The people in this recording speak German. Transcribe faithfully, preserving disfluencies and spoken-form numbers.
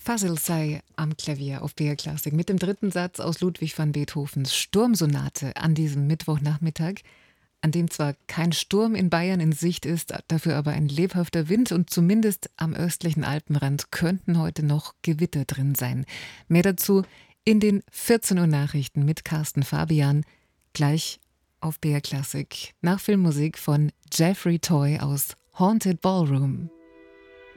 Fazil Say am Klavier auf B R Classic mit dem dritten Satz aus Ludwig van Beethovens Sturmsonate an diesem Mittwochnachmittag, an dem zwar kein Sturm in Bayern in Sicht ist, dafür aber ein lebhafter Wind und zumindest am östlichen Alpenrand könnten heute noch Gewitter drin sein. Mehr dazu in den vierzehn Uhr Nachrichten mit Carsten Fabian, gleich auf B R Classic, nach Filmmusik von Jeffrey Toy aus Haunted Ballroom.